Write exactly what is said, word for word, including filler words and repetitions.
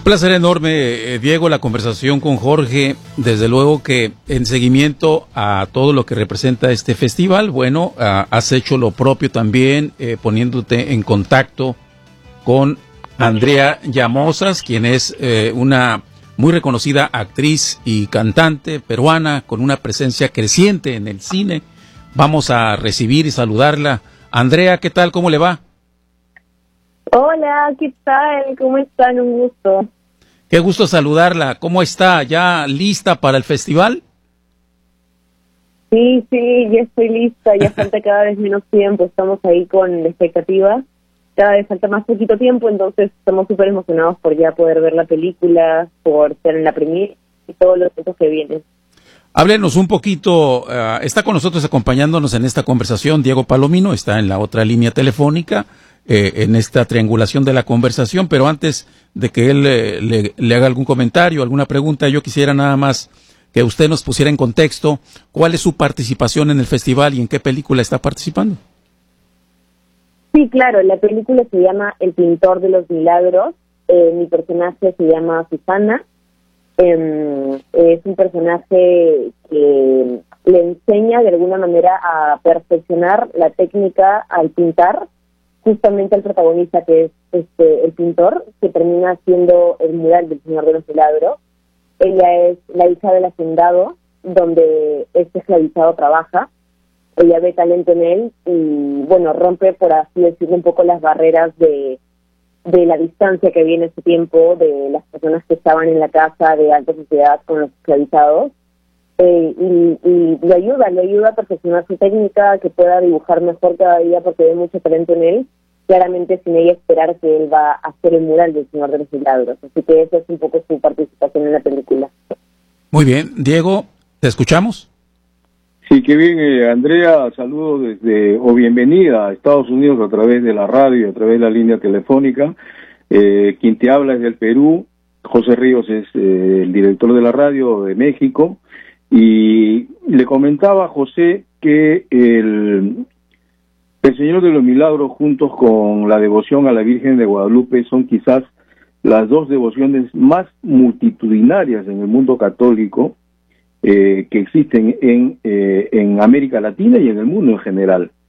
Placer enorme, eh, Diego, la conversación con Jorge. Desde luego que en seguimiento a todo lo que representa este festival, bueno, uh, has hecho lo propio también, eh, poniéndote en contacto con Andrea Llamosas, quien es eh, una muy reconocida actriz y cantante peruana con una presencia creciente en el cine. Vamos a recibir y saludarla. Andrea, ¿qué tal? ¿Cómo le va? Hola, ¿qué tal? ¿Cómo están? Un gusto. Qué gusto saludarla. ¿Cómo está? ¿Ya lista para el festival? Sí, sí, ya estoy lista. Ya falta cada vez menos tiempo. Estamos ahí con la expectativa. Cada vez falta más poquito tiempo, entonces estamos súper emocionados por ya poder ver la película, por ser en la premiere y todos los eventos que vienen. Háblenos un poquito, uh, está con nosotros acompañándonos en esta conversación Diego Palomino, está en la otra línea telefónica, eh, en esta triangulación de la conversación, pero antes de que él eh, le, le haga algún comentario, alguna pregunta, yo quisiera nada más que usted nos pusiera en contexto cuál es su participación en el festival y en qué película está participando. Sí, claro, la película se llama El Pintor de los Milagros, eh, mi personaje se llama Susana. Eh, es un personaje que le enseña de alguna manera a perfeccionar la técnica al pintar, justamente al protagonista, que es este el pintor, que termina haciendo el mural del Señor de los Milagros. Ella es la hija del hacendado, donde este esclavizado trabaja. Ella ve talento en él y, bueno, rompe, por así decirlo, un poco las barreras de de la distancia que había en ese tiempo de las personas que estaban en la casa de alta sociedad con los esclavizados, eh, y, y lo ayuda, lo ayuda a perfeccionar su técnica, que pueda dibujar mejor cada día porque ve mucho talento en él, claramente sin ella esperar que él va a hacer el mural del Señor de los Milagros. Así que esa es un poco su participación en la película. Muy bien, Diego, ¿te escuchamos? Sí, qué bien, eh, Andrea, saludos desde, o bienvenida a Estados Unidos a través de la radio, a través de la línea telefónica. Eh, quien te habla es del Perú, José Ríos es eh, el director de la radio de México, y le comentaba a José que el, el Señor de los Milagros, juntos con la devoción a la Virgen de Guadalupe, son quizás las dos devociones más multitudinarias en el mundo católico, Eh, que existen en, eh, en América Latina y en el mundo en general.